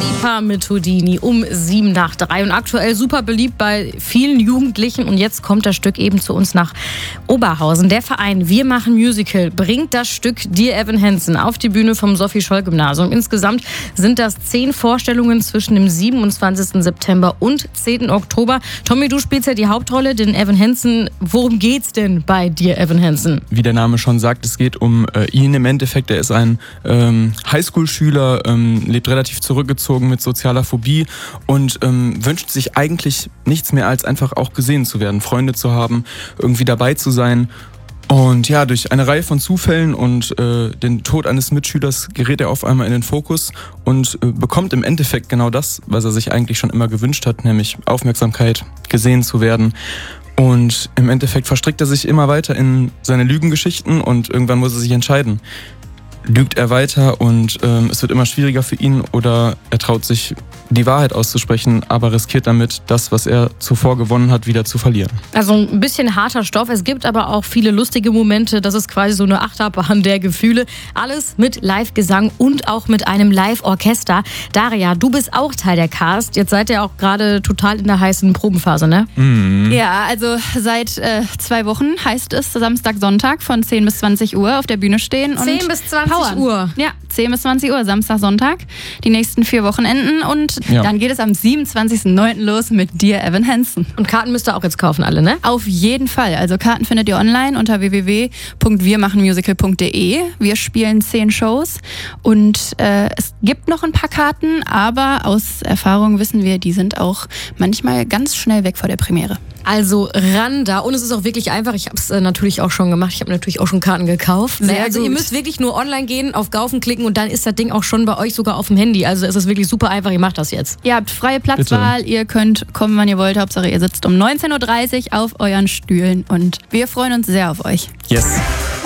Mit Houdini um 2:07. Und aktuell super beliebt bei vielen Jugendlichen. Und jetzt kommt das Stück eben zu uns nach Oberhausen. Der Verein Wir machen Musical bringt das Stück Dear Evan Hansen auf die Bühne vom Sophie-Scholl-Gymnasium. Insgesamt sind das 10 Vorstellungen zwischen dem 27. September und 10. Oktober. Tommy, du spielst ja die Hauptrolle, den Evan Hansen. Worum geht's denn bei Dear Evan Hansen? Wie der Name schon sagt, es geht um ihn im Endeffekt. Er ist ein Highschool-Schüler, lebt relativ zurückgezogen mit sozialer Phobie und wünscht sich eigentlich nichts mehr, als einfach auch gesehen zu werden, Freunde zu haben, irgendwie dabei zu sein. Und ja, durch eine Reihe von Zufällen und den Tod eines Mitschülers gerät er auf einmal in den Fokus und bekommt im Endeffekt genau das, was er sich eigentlich schon immer gewünscht hat, nämlich Aufmerksamkeit, gesehen zu werden. Und im Endeffekt verstrickt er sich immer weiter in seine Lügengeschichten und irgendwann muss er sich entscheiden. Lügt er weiter und es wird immer schwieriger für ihn, oder er traut sich, die Wahrheit auszusprechen, aber riskiert damit, das, was er zuvor gewonnen hat, wieder zu verlieren. Also ein bisschen harter Stoff. Es gibt aber auch viele lustige Momente. Das ist quasi so eine Achterbahn der Gefühle. Alles mit Live-Gesang und auch mit einem Live-Orchester. Daria, du bist auch Teil der Cast. Jetzt seid ihr auch gerade total in der heißen Probenphase, ne? Mhm. Ja, also seit 2 Wochen heißt es Samstag, Sonntag von 10 bis 20 Uhr auf der Bühne stehen. 10 bis 20 Uhr. Ja, 10 bis 20 Uhr, Samstag, Sonntag. Die nächsten 4 Wochenenden und dann geht es am 27.09. los mit Dear Evan Hansen. Und Karten müsst ihr auch jetzt kaufen, alle, ne? Auf jeden Fall. Also Karten findet ihr online unter www.wirmachenmusical.de. Wir spielen 10 Shows und es gibt noch ein paar Karten, aber aus Erfahrung wissen wir, die sind auch manchmal ganz schnell weg vor der Premiere. Also ran da. Und es ist auch wirklich einfach. Ich habe es natürlich auch schon gemacht. Ich habe natürlich auch schon Karten gekauft. Also ihr müsst wirklich nur online gehen, auf Kaufen klicken und dann ist das Ding auch schon bei euch sogar auf dem Handy. Also es ist wirklich super einfach. Ihr macht das jetzt. Ihr habt freie Platzwahl. Bitte. Ihr könnt kommen, wann ihr wollt. Hauptsache ihr sitzt um 19.30 Uhr auf euren Stühlen und wir freuen uns sehr auf euch. Yes.